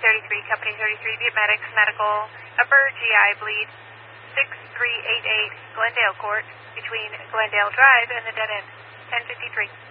33, Company 33, Butte Medics, medical, upper GI bleed, 6388 Glendale Court, between Glendale Drive and the dead end, 1053.